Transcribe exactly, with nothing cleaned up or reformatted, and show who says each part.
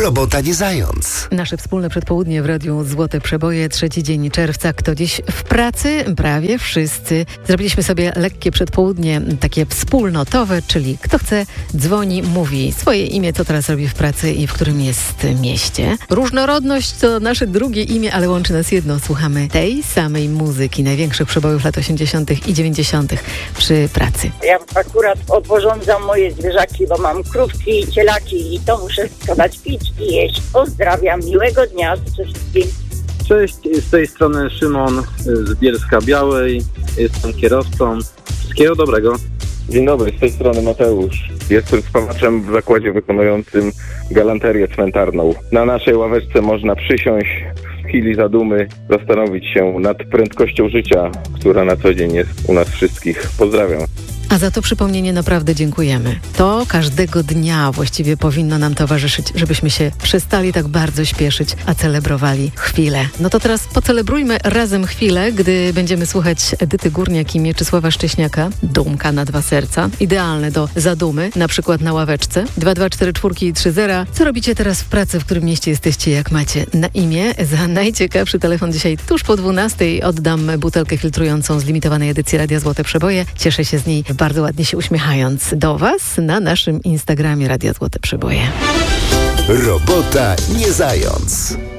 Speaker 1: Robota nie zając.
Speaker 2: Nasze wspólne przedpołudnie w Radiu Złote Przeboje, trzeci dzień czerwca. Kto dziś w pracy? Prawie wszyscy. Zrobiliśmy sobie lekkie przedpołudnie, takie wspólnotowe, czyli kto chce, dzwoni, mówi swoje imię, co teraz robi w pracy i w którym jest mieście. Różnorodność to nasze drugie imię, ale łączy nas jedno. Słuchamy tej samej muzyki, największych przebojów lat osiemdziesiątych i dziewięćdziesiątych przy pracy.
Speaker 3: Ja akurat odporządzam moje zwierzaki, bo mam krówki, cielaki i to muszę wszystko dać pić i jeść. Pozdrawiam, miłego dnia życzę wszystkim.
Speaker 4: Cześć, z tej strony Szymon z Bielska Białej, jestem kierowcą. Wszystkiego dobrego.
Speaker 5: Dzień dobry, z tej strony Mateusz. Jestem spawaczem w zakładzie wykonującym galanterię cmentarną. Na naszej ławeczce można przysiąść, w chwili zadumy zastanowić się nad prędkością życia, która na co dzień jest u nas wszystkich. Pozdrawiam.
Speaker 2: A za to przypomnienie naprawdę dziękujemy. To każdego dnia właściwie powinno nam towarzyszyć, żebyśmy się przestali tak bardzo śpieszyć, a celebrowali chwilę. No to teraz pocelebrujmy razem chwilę, gdy będziemy słuchać Edyty Górniak i Mieczysława Szcześniaka. Dumka na dwa serca. Idealne do zadumy, na przykład na ławeczce. dwa dwa cztery cztery trzy zero. Co robicie teraz w pracy, w którym mieście jesteście, jak macie na imię? Za najciekawszy telefon dzisiaj tuż po dwunastej oddam butelkę filtrującą z limitowanej edycji Radia Złote Przeboje. Cieszę się z niej, bardzo ładnie się uśmiechając do Was na naszym Instagramie Radia Złote Przeboje.
Speaker 1: Robota nie zając.